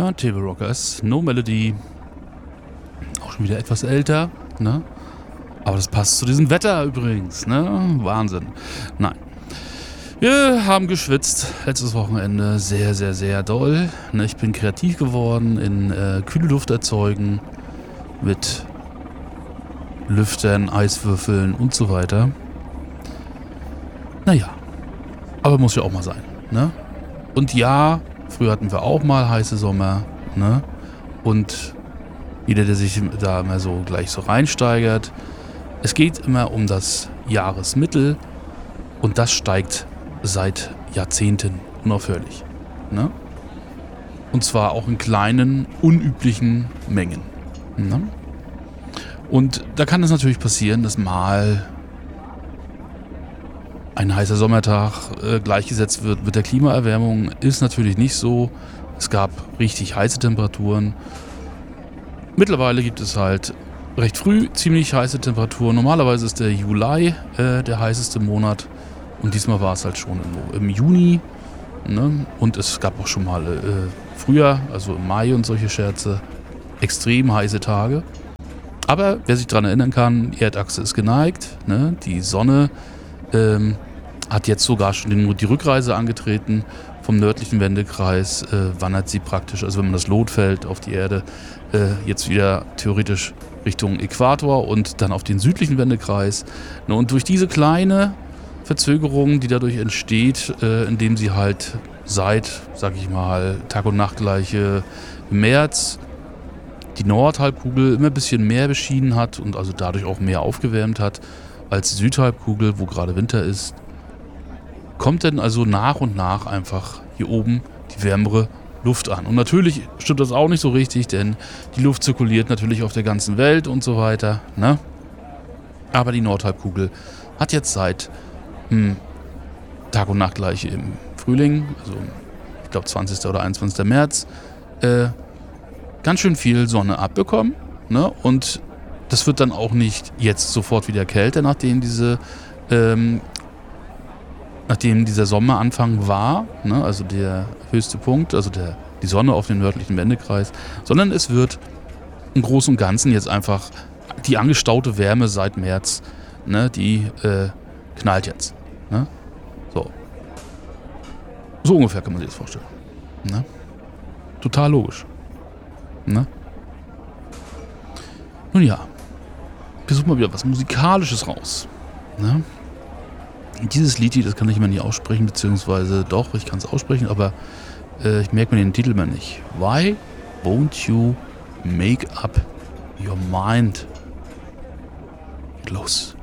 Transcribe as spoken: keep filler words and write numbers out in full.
Turntable Rockers, No Melody. Auch schon wieder etwas älter, ne? Aber das passt zu diesem Wetter übrigens, ne? Wahnsinn. Nein. Wir haben geschwitzt letztes Wochenende sehr, sehr, sehr doll. Ne? Ich bin kreativ geworden in äh, kühle Luft erzeugen mit Lüftern, Eiswürfeln und so weiter. Naja, aber muss ja auch mal sein, ne? Und ja, früher hatten wir auch mal heiße Sommer, ne? Und jeder, der sich da immer so gleich so reinsteigert, es geht immer um das Jahresmittel und das steigt seit Jahrzehnten unaufhörlich, ne? Und zwar auch in kleinen, unüblichen Mengen, ne? Und da kann es natürlich passieren, dass mal ein heißer Sommertag äh, gleichgesetzt wird mit der Klimaerwärmung. Ist natürlich nicht so. Es gab richtig heiße Temperaturen. Mittlerweile gibt es halt recht früh ziemlich heiße Temperaturen. Normalerweise ist der Juli äh, der heißeste Monat. Und diesmal war es halt schon im, im Juni. Ne? Und es gab auch schon mal äh, früher, also im Mai und solche Scherze, extrem heiße Tage. Aber wer sich daran erinnern kann, die Erdachse ist geneigt. Ne? Die Sonne ähm, hat jetzt sogar schon den, die Rückreise angetreten. Vom nördlichen Wendekreis äh, wandert sie praktisch, also wenn man das Lot fällt auf die Erde, äh, jetzt wieder theoretisch Richtung Äquator und dann auf den südlichen Wendekreis. Ne? Und durch diese kleine Verzögerung, die dadurch entsteht, äh, indem sie halt seit, sag ich mal, Tag- und Nachtgleiche März die Nordhalbkugel immer ein bisschen mehr beschienen hat und also dadurch auch mehr aufgewärmt hat als die Südhalbkugel, wo gerade Winter ist, kommt dann also nach und nach einfach hier oben die wärmere Luft an. Und natürlich stimmt das auch nicht so richtig, denn die Luft zirkuliert natürlich auf der ganzen Welt und so weiter, ne? Aber die Nordhalbkugel hat jetzt seit hm, Tag- und Nachtgleiche im Frühling, also ich glaube zwanzigsten oder einundzwanzigsten März, äh, ganz schön viel Sonne abbekommen, ne? Und das wird dann auch nicht jetzt sofort wieder kälter, nachdem diese, ähm, nachdem dieser Sommeranfang war, ne? Also der höchste Punkt, also der, die Sonne auf dem nördlichen Wendekreis, sondern es wird im Großen und Ganzen jetzt einfach die angestaute Wärme seit März, ne? Die äh, knallt jetzt, ne? So. So ungefähr kann man sich das vorstellen, ne? Total logisch. Ne? Nun ja, wir suchen mal wieder was Musikalisches raus. Ne? Dieses Lied hier, das kann ich mir nicht aussprechen, beziehungsweise doch, ich kann es aussprechen, aber äh, ich merke mir den Titel mal nicht. Why won't you make up your mind? Los.